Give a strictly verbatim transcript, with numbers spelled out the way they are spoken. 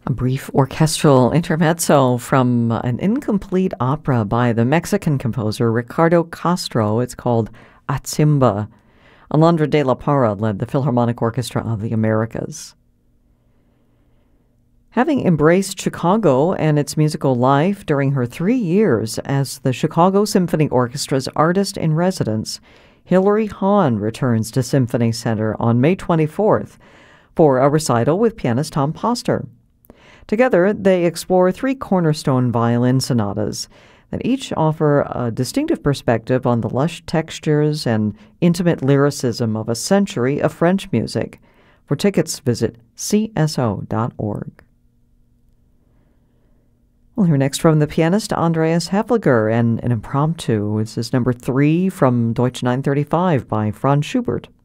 A brief orchestral intermezzo from an incomplete opera by the Mexican composer Ricardo Castro. It's called Atzimba. Alondra de la Parra led the Philharmonic Orchestra of the Americas. Having embraced Chicago and its musical life during her three years as the Chicago Symphony Orchestra's artist-in-residence, Hilary Hahn returns to Symphony Center on May twenty-fourth for a recital with pianist Tom Poster. Together, they explore three cornerstone violin sonatas that each offer a distinctive perspective on the lush textures and intimate lyricism of a century of French music. For tickets, visit c s o dot org. We'll hear next from the pianist Andreas Hefliger and an impromptu. This is number three from Deutsch nine thirty-five by Franz Schubert.